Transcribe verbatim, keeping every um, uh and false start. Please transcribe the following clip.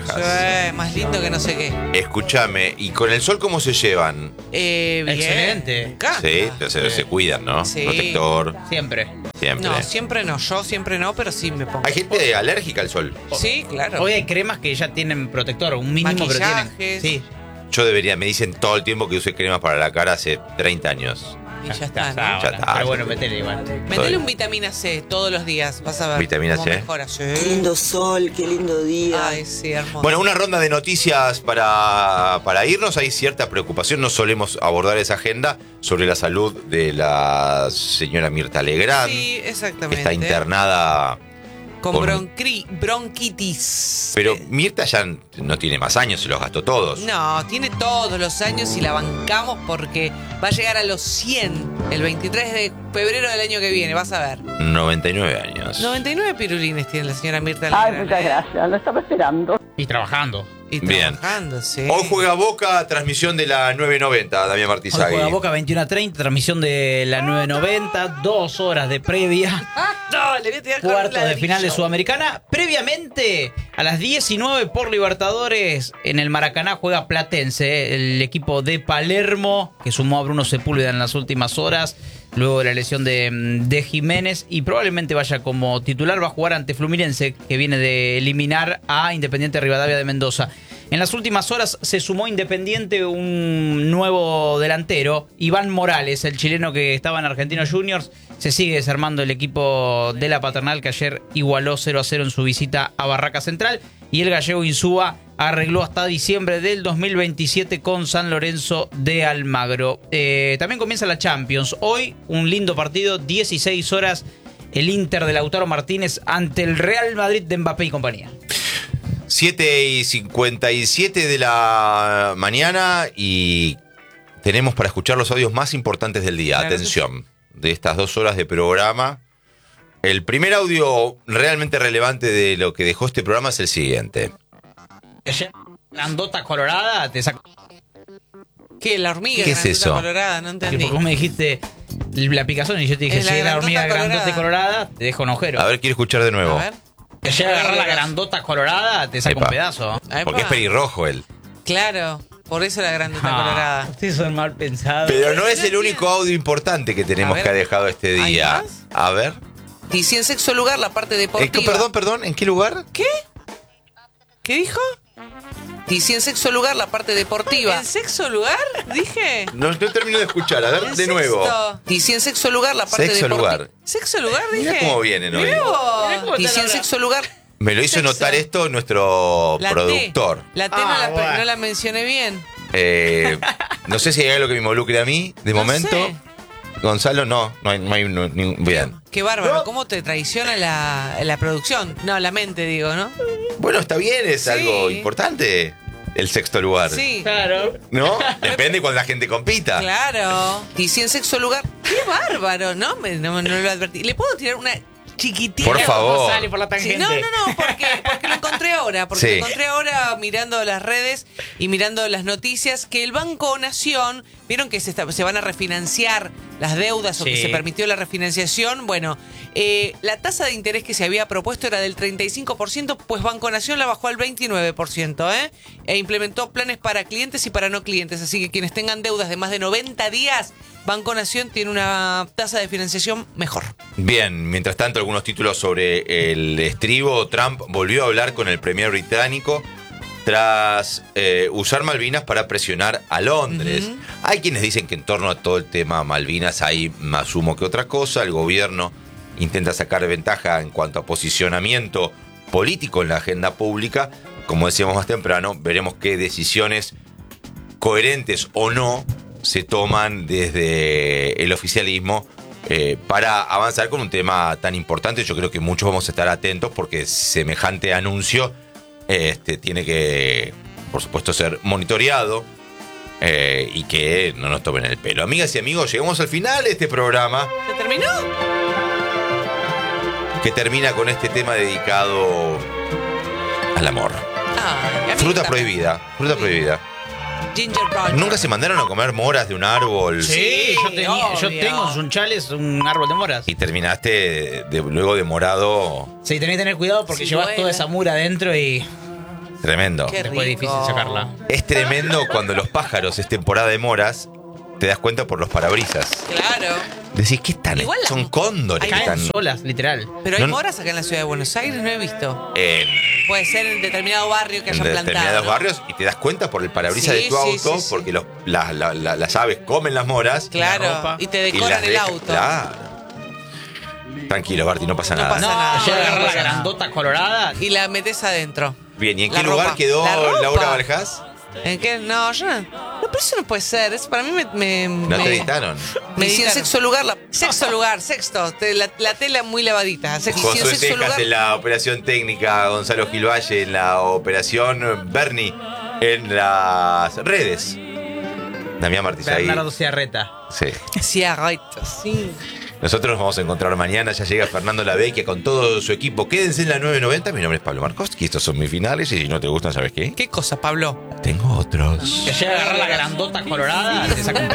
naranjas. Sí, más lindo que no sé qué. Escúchame, ¿y con el sol cómo se llevan? Eh, bien. Excelente. Sí, se, se cuidan, ¿no? Sí. Protector. Siempre. Siempre. No, siempre no. Yo siempre no, pero sí me pongo. Hay gente alérgica al sol. Sí, claro. Hoy hay cremas que ya tienen protector, un mínimo, pero tienen. Maquillajes. Sí. Yo debería, me dicen todo el tiempo que use cremas para la cara hace treinta años. Y ya está, ¿no? Ya está. Pero bueno, metele igual. Metele un vitamina C todos los días, vas a ver. ¿Vitamina cómo C? mejora. Sí. Qué lindo sol, qué lindo día. Ay, sí, hermoso. Bueno, una ronda de noticias para, para irnos. Hay cierta preocupación, no solemos abordar esa agenda sobre la salud de la señora Mirta Legrand. Sí, exactamente. Está internada con, con- bronqui- bronquitis. Pero Eh, Mirta ya no tiene más años, se los gastó todos. No, tiene todos los años y la bancamos porque va a llegar a los cien el veintitrés de febrero del año que viene, vas a ver. noventa y nueve años. noventa y nueve pirulines tiene la señora Mirta Ay, Legrand. muchas gracias, lo estaba esperando. Y trabajando. Y Bien. trabajando, sí. Hoy juega Boca, transmisión de la nueve noventa, Damián Hoy Martizagui. juega Boca veintiuno a treinta, transmisión de la nueve noventa, dos horas de previa. No, le voy a tirar con un Cuartos de ladrillo. final de Sudamericana. Previamente, a las diecinueve por Libertadores, en el Maracaná juega Platense, el equipo de Palermo, que sumó a Bruno Sepúlveda en las últimas horas, luego de la lesión de, de Jiménez, y probablemente vaya como titular. Va a jugar ante Fluminense, que viene de eliminar a Independiente Rivadavia de Mendoza. En las últimas horas se sumó Independiente un nuevo delantero, Iván Morales, el chileno que estaba en Argentinos Juniors. Se sigue desarmando el equipo de la Paternal, que ayer igualó cero a cero en su visita a Barraca Central. Y el gallego Insúa arregló hasta diciembre del dos mil veintisiete con San Lorenzo de Almagro. Eh, también comienza la Champions. Hoy un lindo partido, dieciséis horas, el Inter de Lautaro Martínez ante el Real Madrid de Mbappé y compañía. siete y cincuenta y siete de la mañana y tenemos para escuchar los audios más importantes del día. Claro. Atención, de estas dos horas de programa. El primer audio realmente relevante de lo que dejó este programa es el siguiente. Grandota colorada, te saco. ¿Qué? La hormiga ¿Qué es grandota eso? colorada, no Porque entendí. vos me dijiste la picazón y yo te dije, Es la si es la grandota hormiga colorada. grandota colorada, te dejo un agujero. A ver, quiero escuchar de nuevo. A ver. Que llega a agarrar la grandota colorada, te saca Epa. un pedazo. Epa. Porque es pelirrojo él. Claro, por eso la grandota Ah, colorada. ustedes son mal pensados. Pero no es no el único audio importante que tenemos A ver. que ha dejado este ¿Hay día. más? A ver. Y si en sexto lugar la parte ¿En qué- deportiva. perdón, perdón, ¿en qué lugar? ¿Qué? ¿Qué dijo? Y si en sexto lugar la parte deportiva. ¿En sexto lugar? Dije. No, no termino de escuchar. A ver, En de nuevo. sexto. Y si en sexto lugar la parte Sexto deportiva. lugar. Sexto lugar, dije. Mirá cómo vienen hoy. Mirá vos. Mirá cómo Y están si en hablando. sexto lugar. Me lo hizo Sexo. notar esto nuestro La T. productor. La T Ah, no, la, bueno. no la mencioné bien. Eh, no sé si hay algo que me involucre a mí, de No momento. sé. Gonzalo, no, no hay, no hay no- ni- bien. Qué bárbaro, ¿cómo te traiciona la, la producción? No, la mente, digo, ¿no? Bueno, está bien, es Sí. algo importante el sexto lugar. Sí. Claro. ¿No? Depende cuando la gente compita. Claro. Y si en sexto lugar. Qué bárbaro, ¿no? Me- no, no lo advertí. ¿Le puedo tirar una chiquitita? Por favor. Sale por la Sí, tangente. no, no, no, porque, porque lo encontré ahora, porque Sí. lo encontré ahora mirando las redes y mirando las noticias, que el Banco Nación, vieron que se, está- se van a refinanciar las deudas o que Sí. se permitió la refinanciación. Bueno, eh, la tasa de interés que se había propuesto era del treinta y cinco por ciento, pues Banco Nación la bajó al veintinueve por ciento, ¿eh? E implementó planes para clientes y para no clientes, así que quienes tengan deudas de más de noventa días, Banco Nación tiene una tasa de financiación mejor. Bien, mientras tanto, algunos títulos sobre el estribo. Trump volvió a hablar con el premier británico tras eh, usar Malvinas para presionar a Londres. Ujú. Hay quienes dicen que en torno a todo el tema Malvinas hay más humo que otra cosa. El gobierno intenta sacar ventaja en cuanto a posicionamiento político en la agenda pública. Como decíamos más temprano, veremos qué decisiones coherentes o no se toman desde el oficialismo eh, para avanzar con un tema tan importante. Yo creo que muchos vamos a estar atentos porque semejante anuncio este, tiene que, por supuesto, ser monitoreado eh, y que no nos tomen el pelo. Amigas y amigos, llegamos al final de este programa ¿Se terminó? que termina con este tema dedicado al amor. Ay, a mí Fruta también. prohibida, fruta prohibida. Ginger Roger. ¿Nunca se mandaron a comer moras de un árbol? Sí, yo, tenía, yo obvio. tengo en Sunchales un árbol de moras. Y terminaste de- luego de morado. Sí, tenés que tener cuidado porque Sí, llevas duele. toda esa mura adentro y Tremendo. Qué Después es rico. difícil sacarla. Es tremendo cuando los pájaros es temporada de moras, te das cuenta por los parabrisas. Claro. Decís, ¿qué están? Igual las- Son cóndores. Hay- que Caen están solas, literal. Pero hay No- moras acá en la ciudad de Buenos Aires, no he visto. en, Puede ser en determinado barrio que en hayan plantado. determinados ¿no? barrios y te das cuenta por el parabrisas Sí, de tu sí, auto, sí, sí. porque los, la- la- la- las aves comen las moras. Claro. ropa. Y te y decoran las el dejan- auto. Claro. Tranquilo, Barty, no pasa No nada. pasa No, nada. llega a no agarrar la pasa nada. grandota colorada. Y la metes adentro. Bien, ¿y en La qué lugar ropa. quedó La ropa. Laura Valjás? ¿En qué? No, yo no. No, pero eso no puede ser. Eso para mí me. me No me, te editaron. Me dice en Editaron. sexto lugar. La, sexto lugar, sexto. Te- La, la tela muy lavadita. Sexto, Josué sexto Cejas lugar. en la operación técnica, Gonzalo Gilvalle en la operación Bernie en las redes. Damián Martí ahí. Bernardo Ciarreta. Sí. Sí, arraito, sí. Nosotros nos vamos a encontrar mañana. Ya llega Fernando Lavecchia con todo su equipo. Quédense en la nueve noventa. Mi nombre es Pablo Markowski. Estos son mis finales. Y si no te gustan, ¿sabes qué? ¿Qué cosa, Pablo? Tengo otros. Que llega a agarrar la grandota colorada. Te saca un